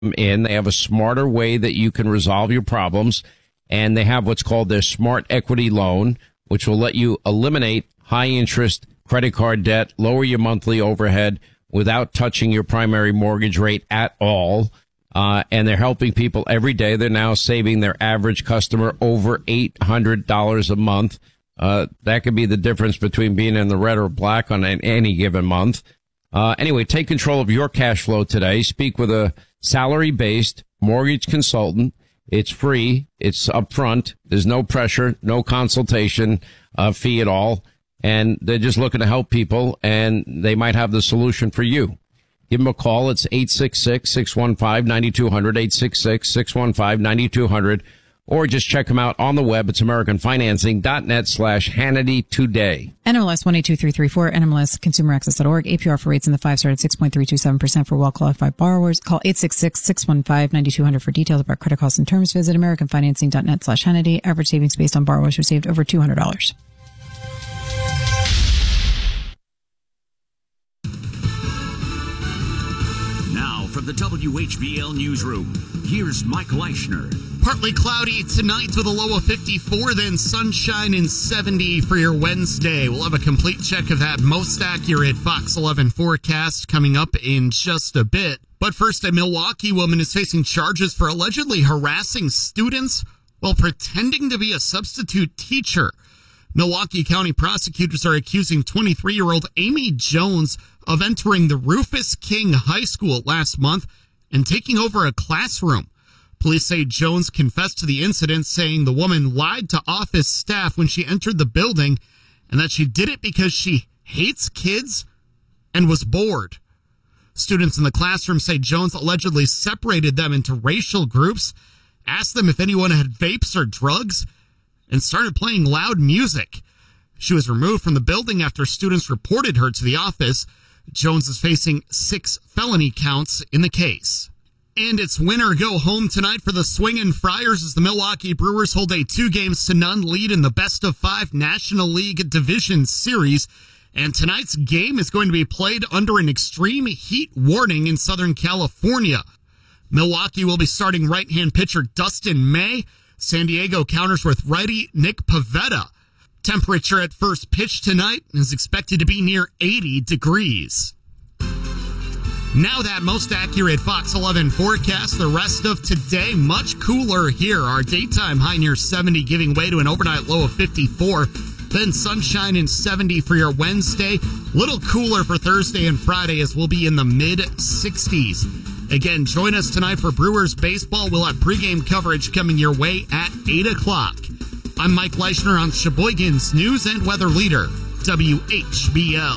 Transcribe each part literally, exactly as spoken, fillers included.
in. They have a smarter way that you can resolve your problems, and they have what's called their Smart Equity Loan, which will let you eliminate high interest credit card debt, lower your monthly overhead without touching your primary mortgage rate at all. Uh, and they're helping people every day. They're now saving their average customer over eight hundred dollars a month. Uh, that could be the difference between being in the red or black on an, any given month. Uh, anyway, take control of your cash flow today. Speak with a salary-based mortgage consultant. It's free. It's upfront. There's no pressure, no consultation uh, fee at all. And they're just looking to help people, and they might have the solution for you. Give them a call. It's eight six six, six one five, nine two zero zero, eight six six, six one five, nine two zero zero, or just check them out on the web. It's americanfinancing.net slash Hannity today. N M L S one eight two three three four, N M L S consumer access dot org. A P R for rates in the five star at six point three two seven percent for well-qualified borrowers. Call eight six six, six one five, nine two zero zero for details about credit costs and terms. Visit americanfinancing.net slash Hannity. Average savings based on borrowers who saved over two hundred dollars. From the W H B L Newsroom, here's Mike Leischner. Partly cloudy tonight with a low of fifty-four, then sunshine and seventy for your Wednesday. We'll have a complete check of that most accurate Fox eleven forecast coming up in just a bit. But first, a Milwaukee woman is facing charges for allegedly harassing students while pretending to be a substitute teacher. Milwaukee County prosecutors are accusing twenty-three-year-old Amy Jones of entering the Rufus King High School last month and taking over a classroom. Police say Jones confessed to the incident, saying the woman lied to office staff when she entered the building and that she did it because she hates kids and was bored. Students in the classroom say Jones allegedly separated them into racial groups, asked them if anyone had vapes or drugs, and started playing loud music. She was removed from the building after students reported her to the office. Jones is facing six felony counts in the case. And it's win or go home tonight for the Swingin' Friars as the Milwaukee Brewers hold a two games to none lead in the best of five National League Division Series. And tonight's game is going to be played under an extreme heat warning in Southern California. Milwaukee will be starting right-hand pitcher Dustin May. San Diego counters with righty Nick Pivetta. Temperature at first pitch tonight is expected to be near eighty degrees. Now that most accurate Fox eleven forecast. The rest of today, much cooler here. Our daytime high near seventy, giving way to an overnight low of fifty-four. Then sunshine and seventy for your Wednesday. Little cooler for Thursday and Friday as we'll be in the mid sixties. Again, join us tonight for Brewers baseball. We'll have pregame coverage coming your way at eight o'clock. I'm Mike Leischner on Sheboygan's News and Weather Leader, W H B L.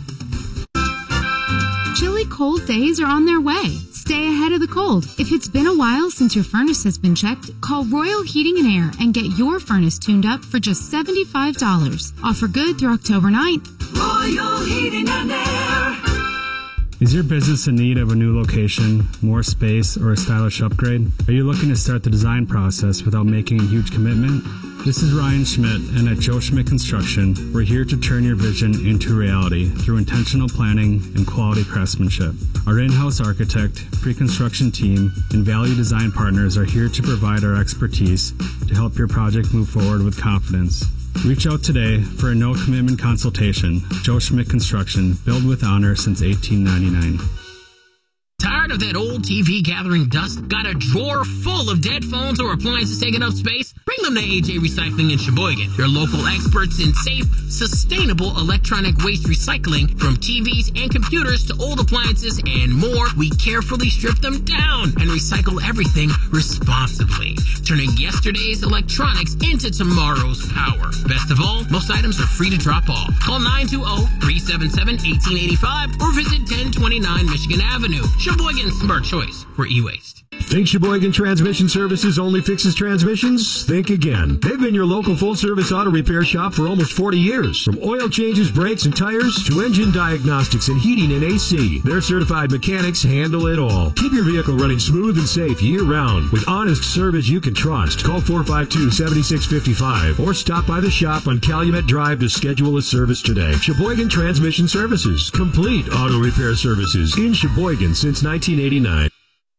Chilly cold days are on their way. Stay ahead of the cold. If it's been a while since your furnace has been checked, call Royal Heating and Air and get your furnace tuned up for just seventy-five dollars. Offer good through October ninth. Royal Heating and Air. Is your business in need of a new location, more space, or a stylish upgrade? Are you looking to start the design process without making a huge commitment? This is Ryan Schmidt, and at Joe Schmidt Construction, we're here to turn your vision into reality through intentional planning and quality craftsmanship. Our in-house architect, pre-construction team, and value design partners are here to provide our expertise to help your project move forward with confidence. Reach out today for a no-commitment consultation. Joe Schmidt Construction, built with honor since eighteen ninety-nine. Tired of that old T V gathering dust? Got a drawer full of dead phones or appliances taking up space? Bring them to A J Recycling in Sheboygan. They're local experts in safe, sustainable electronic waste recycling. From T Vs and computers to old appliances and more, we carefully strip them down and recycle everything responsibly, turning yesterday's electronics into tomorrow's power. Best of all, most items are free to drop off. Call nine two zero, three seven seven, one eight eight five or visit ten twenty-nine Michigan Avenue. Sheboygan's smart choice for e-waste. Think Sheboygan Transmission Services only fixes transmissions? Think again. They've been your local full-service auto repair shop for almost forty years. From oil changes, brakes, and tires to engine diagnostics and heating and A C, their certified mechanics handle it all. Keep your vehicle running smooth and safe year-round with honest service you can trust. Call four five two, seven six five five or stop by the shop on Calumet Drive to schedule a service today. Sheboygan Transmission Services. Complete auto repair services in Sheboygan since nineteen eighty-nine.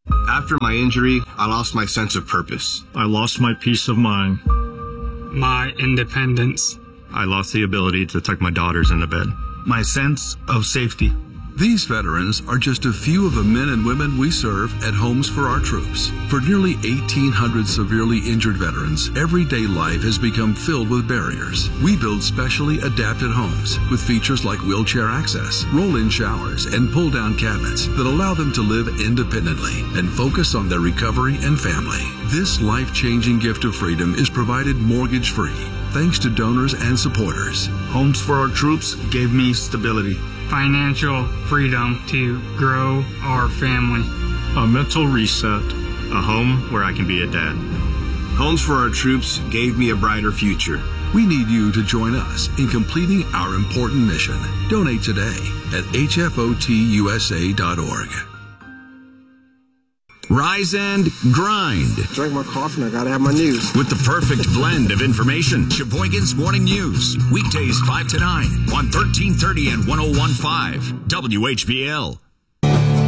After my injury, I lost my sense of purpose. I lost my peace of mind. My independence. I lost the ability to tuck my daughters into bed. My sense of safety. These veterans are just a few of the men and women we serve at Homes for Our Troops. For nearly eighteen hundred severely injured veterans, everyday life has become filled with barriers. We build specially adapted homes with features like wheelchair access, roll-in showers, and pull-down cabinets that allow them to live independently and focus on their recovery and family. This life-changing gift of freedom is provided mortgage-free, thanks to donors and supporters. Homes for Our Troops gave me stability. Financial freedom to grow our family. A mental reset. A home where I can be a dad. Homes for Our Troops gave me a brighter future. We need you to join us in completing our important mission. Donate today at H F O T U S A dot org. Rise and grind. Drink my coffee and I gotta have my news. With the perfect blend of information. Sheboygan's Morning News. Weekdays five to nine on thirteen thirty and one oh one point five W H B L.